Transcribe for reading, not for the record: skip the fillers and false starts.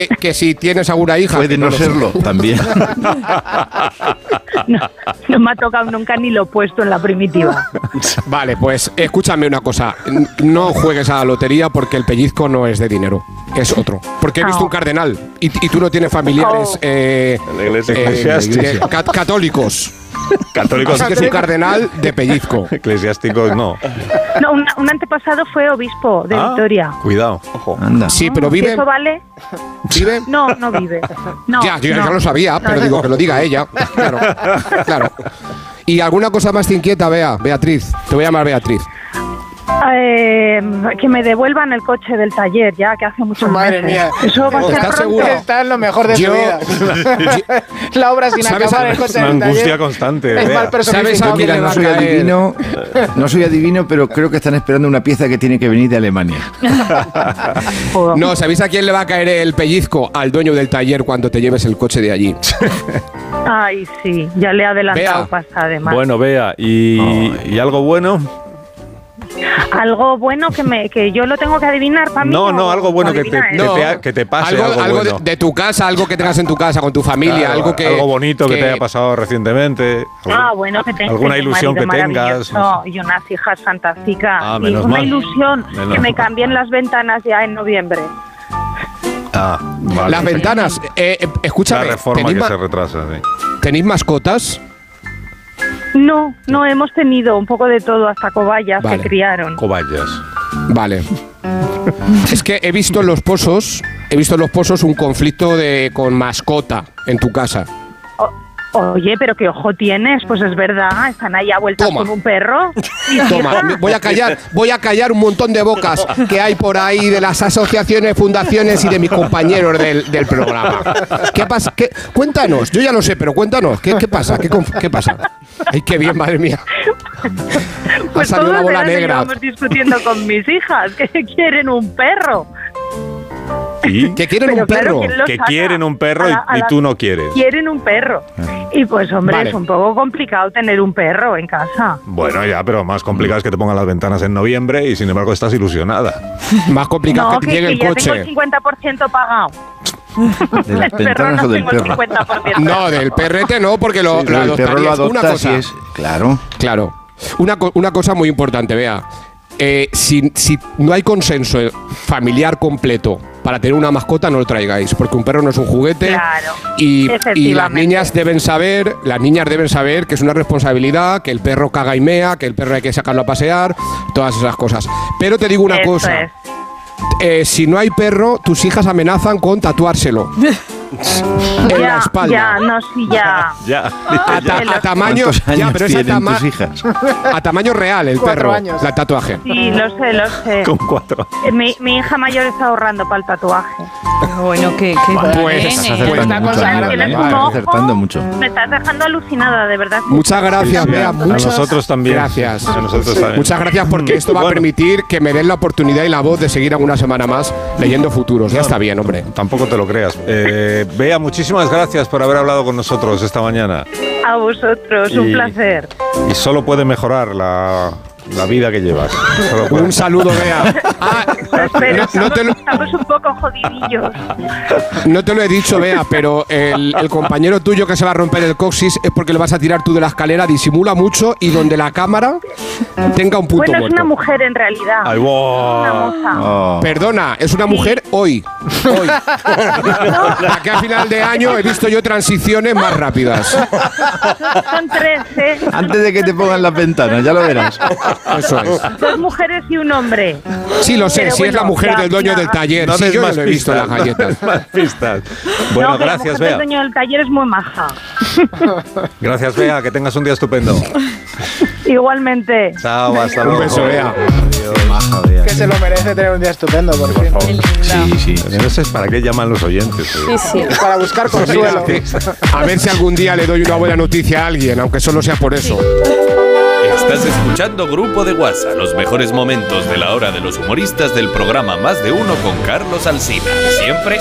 que si tienes alguna hija. Puede no serlo, también. No me ha tocado nunca ni lo opuesto en la primitiva. Vale, pues escúchame una cosa. No juegues a la lotería porque el pellizco no es de dinero. Es otro. Porque he visto un cardenal y tú no tienes familiares en la iglesia católicos. Católicos. Así que es un cardenal de pellizco. Eclesiásticos no. No, un antepasado fue obispo de Vitoria. Cuidado, ojo. Anda. Sí, pero vive. ¿Eso vale? ¿Vive? No vive. No, ya, yo ya lo sabía, pero digo que lo diga ella. Claro. ¿Y alguna cosa más te inquieta, Beatriz? Te voy a llamar Beatriz. Que me devuelvan el coche del taller ya, que hace mucho Madre mía. Eso va a ser ¿Estás pronto. seguro? Está en lo mejor de su vida. La obra sin acabar, el coche Una del taller. angustia constante. Es Bea. mal personificado. ¿Sabes a quién Mira, le va no a soy caer? no soy adivino, pero creo que están esperando una pieza que tiene que venir de Alemania. No, ¿sabéis a quién le va a caer el pellizco? Al dueño del taller cuando te lleves el coche de allí. Ay, sí, ya le he adelantado Bea. pasta además. Bueno, Bea, ¿y algo bueno? Algo bueno que yo lo tengo que adivinar para mí. No, algo bueno que te pase. Algo bueno. de tu casa, algo que tengas en tu casa con tu familia, Claro, algo bonito que te haya pasado recientemente. Bueno, que tengo alguna ilusión que tengas. Y unas hijas fantásticas. Y menos una mal. ilusión Menos que me mal. cambien las ventanas ya en noviembre. Vale. Las ventanas, escúchame, La reforma que se retrasa, sí. ¿tenéis mascotas? No hemos tenido un poco de todo, hasta cobayas Vale. que criaron. Cobayas. Vale. Es que he visto en los pozos un conflicto con mascota en tu casa. Oye, pero qué ojo tienes, pues es verdad, están ahí a vueltas Toma. con un perro. Toma, voy a callar un montón de bocas que hay por ahí de las asociaciones, fundaciones y de mis compañeros del programa. ¿Qué pasa? Cuéntanos, yo ya lo sé, pero cuéntanos, ¿qué pasa? ¿Qué pasa? Ay, qué bien, madre mía. Pues Ha salido una todos bola verano negra. llevamos discutiendo con mis hijas que quieren un perro. ¿Y? Que quieren Pero un claro, perro. ¿quién lo Que saca? quieren un perro A y la- tú no quieres. Quieren un perro. Y pues, hombre, Vale. es un poco complicado tener un perro en casa. Bueno, ya, pero más complicado es que te pongan las ventanas en noviembre y sin embargo estás ilusionada. Más complicado No, que te llegue el ya coche. tengo el 50% pagado. ¿De las El perro ventanas no o del tengo el perro? 50%. No, del perrete no, porque lo Sí, pero el perro lo adoptarías. Una adoptas y cosa. es... Claro. Claro. Una cosa muy importante, Bea. Si no hay consenso familiar completo para tener una mascota, no lo traigáis, porque un perro no es un juguete. Claro, y las efectivamente. niñas deben saber que es una responsabilidad, que el perro caga y mea, que el perro hay que sacarlo a pasear, todas esas cosas. Pero te digo una Eso cosa. es. Si no hay perro, tus hijas amenazan con tatuárselo en la espalda. Ya, no, sí, ya. Ya. A tamaño, ¿Cuántos años pero es tienen tus hijas? a tamaño real el 4 perro, años. el tatuaje. Sí, lo sé. Con 4. Mi hija mayor está ahorrando para el tatuaje. Bueno, que Pues, Estás Pues, acertando está mucho. consagrada, Aníbal, tienes estás un ojo. acertando mucho. Me estás dejando alucinada, de verdad. Muchas gracias, Bea. A Muchas nosotros también. gracias. A nosotros también. Muchas gracias porque esto va a Bueno. permitir que me den la oportunidad y la voz de seguir alguna semana más leyendo futuros. Ya está bien, hombre. Tampoco te lo creas. Bea, muchísimas gracias por haber hablado con nosotros esta mañana. A vosotros, un Y- placer. Y solo puede mejorar la vida que llevas. Solo puede. Un saludo, Bea. Pero no te lo- estamos un poco jodidillos. No te lo he dicho, Bea, pero el compañero tuyo que se va a romper el coxis es porque le vas a tirar tú de la escalera, disimula mucho y donde la cámara tenga un punto Bueno, es muerto. una mujer en realidad. Ay, Una wow. moza. Oh. Perdona, es una mujer hoy. Aquí a final de año he visto yo transiciones más rápidas. Son 3, ¿eh? Antes de que te pongan las ventanas, ya lo verás. Eso es. 2 mujeres y un hombre. Sí, lo sé, Pero si es la bueno, mujer ya- del dueño ya- del taller. No Sí, des yo ya más lo he visto en las pistas. galletas. Más pistas. Bueno, No, que la gracias, mujer del Bea. dueño del taller es muy maja. Gracias, Bea. Que tengas un día estupendo. Igualmente. Chao, hasta luego. Un beso, Bea. Maja, Bea. Que se lo merece tener un día estupendo, por fin. Sí. No sé para qué llaman los oyentes. Sí, sí. Para buscar consuelo. A ver si algún día le doy una buena noticia a alguien, aunque solo sea por eso. Estás escuchando Grupo de WhatsApp, los mejores momentos de la hora de los humoristas del programa Más de Uno con Carlos Alsina. Siempre